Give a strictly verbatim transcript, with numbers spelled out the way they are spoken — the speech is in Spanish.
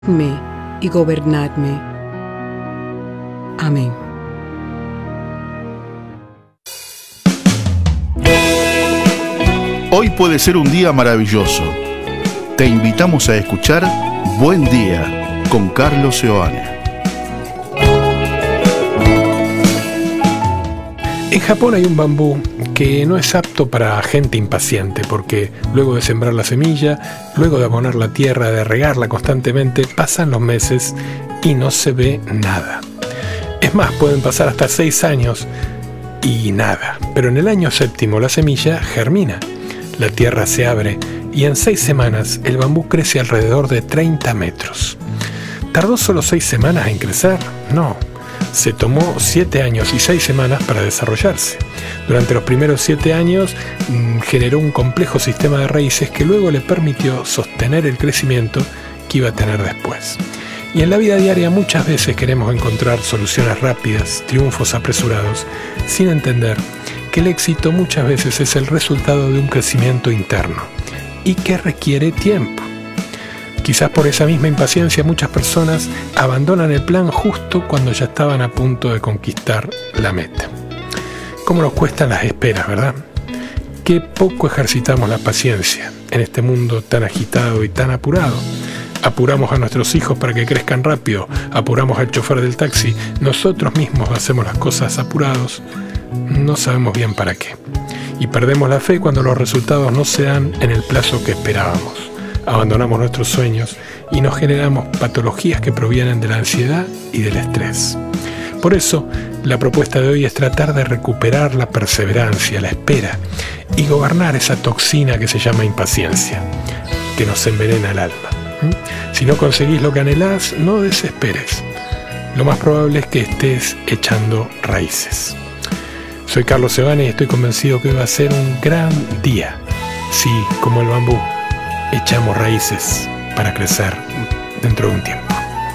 me y gobernadme. Amén. Hoy puede ser un día maravilloso. Te invitamos a escuchar Buen Día con Carlos Seoane. En Japón hay un bambú que no es apto para gente impaciente, porque luego de sembrar la semilla, luego de abonar la tierra, de regarla constantemente, pasan los meses y no se ve nada. Es más, pueden pasar hasta seis años y nada. Pero en el año séptimo la semilla germina, la tierra se abre y en seis semanas el bambú crece alrededor de treinta metros. ¿Tardó solo seis semanas en crecer? No. Se tomó siete años y seis semanas para desarrollarse. Durante los primeros siete años mmm, generó un complejo sistema de raíces que luego le permitió sostener el crecimiento que iba a tener después. Y en la vida diaria muchas veces queremos encontrar soluciones rápidas, triunfos apresurados, sin entender que el éxito muchas veces es el resultado de un crecimiento interno y que requiere tiempo. Quizás por esa misma impaciencia muchas personas abandonan el plan justo cuando ya estaban a punto de conquistar la meta. ¿Cómo nos cuestan las esperas, verdad? Qué poco ejercitamos la paciencia en este mundo tan agitado y tan apurado. Apuramos a nuestros hijos para que crezcan rápido, apuramos al chofer del taxi, nosotros mismos hacemos las cosas apurados, no sabemos bien para qué. Y perdemos la fe cuando los resultados no se dan en el plazo que esperábamos. Abandonamos nuestros sueños y nos generamos patologías que provienen de la ansiedad y del estrés. Por eso, la propuesta de hoy es tratar de recuperar la perseverancia, la espera y gobernar esa toxina que se llama impaciencia, que nos envenena el alma. ¿Mm? Si no conseguís lo que anhelás, no desesperes. Lo más probable es que estés echando raíces. Soy Carlos Seoane y estoy convencido que va a ser un gran día. Sí, como el bambú, echamos raíces para crecer dentro de un tiempo.